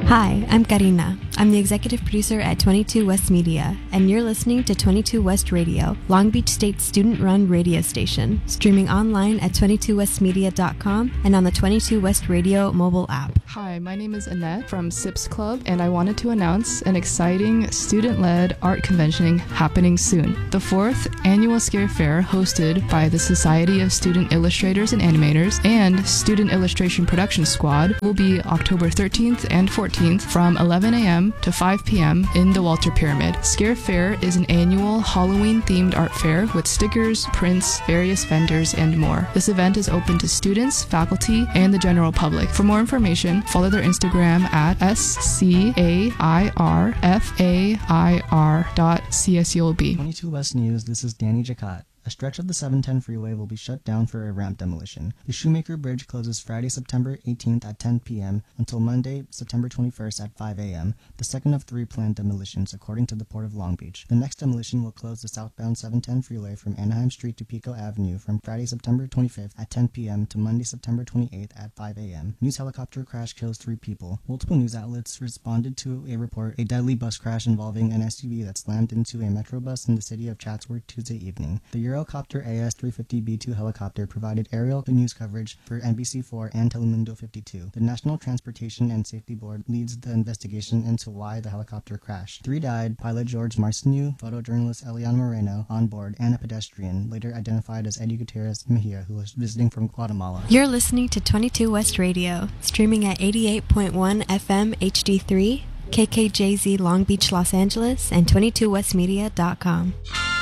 Hi, I'm Karina. I'm the executive producer at 22 West Media, and you're listening to 22 West Radio, Long Beach State's student-run radio station, streaming online at 22westmedia.com and on the 22 West Radio mobile app. Hi, my name is Annette from SIPS Club, and I wanted to announce an exciting student-led art convention happening soon. The 4th Annual Scare Fair, hosted by the Society of Student Illustrators and Animators and Student Illustration Production Squad, will be October 13th and 14th from 11 a.m. to 5 p.m. in the Walter Pyramid. Scare Fair is an annual Halloween-themed art fair with stickers, prints, various vendors, and more. This event is open to students, faculty, and the general public. For more information, follow their Instagram at scairfair.csulb. 22 West News, this is Danny Jacat. A stretch of the 710 freeway will be shut down for a ramp demolition. The Shoemaker Bridge closes Friday, September 18th at 10 p.m. until Monday, September 21st at 5 a.m., the second of 3 planned demolitions, according to the Port of Long Beach. The next demolition will close the southbound 710 freeway from Anaheim Street to Pico Avenue from Friday, September 25th at 10 p.m. to Monday, September 28th at 5 a.m. News helicopter crash kills 3 people. Multiple news outlets responded to a report, a deadly bus crash involving an SUV that slammed into a metro bus in the city of Chatsworth Tuesday evening. The Eurocopter AS-350B2 helicopter provided aerial news coverage for NBC4 and Telemundo 52. The National Transportation and Safety Board leads the investigation into why the helicopter crashed. 3 died: pilot George Marcineau, photojournalist Eliana Moreno on board, and a pedestrian, later identified as Eddie Gutierrez Mejia, who was visiting from Guatemala. You're listening to 22 West Radio, streaming at 88.1 FM HD3, KKJZ Long Beach, Los Angeles, and 22westmedia.com.